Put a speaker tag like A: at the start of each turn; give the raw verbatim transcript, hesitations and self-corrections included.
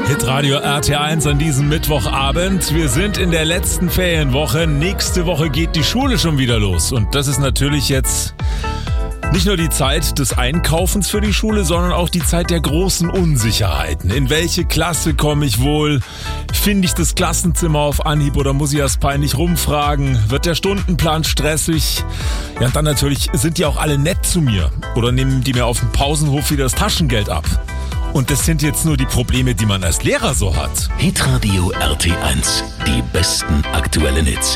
A: Hitradio R T eins an diesem Mittwochabend. Wir sind in der letzten Ferienwoche. Nächste Woche geht die Schule schon wieder los. Und das ist natürlich jetzt nicht nur die Zeit des Einkaufens für die Schule, sondern auch die Zeit der großen Unsicherheiten. In welche Klasse komme ich wohl? Finde ich das Klassenzimmer auf Anhieb oder muss ich erst peinlich rumfragen? Wird der Stundenplan stressig? Ja, und dann natürlich, sind die auch alle nett zu mir? Oder nehmen die mir auf dem Pausenhof wieder das Taschengeld ab? Und das sind jetzt nur die Probleme, die man als Lehrer so hat.
B: Hitradio R T eins. Die besten aktuellen Hits.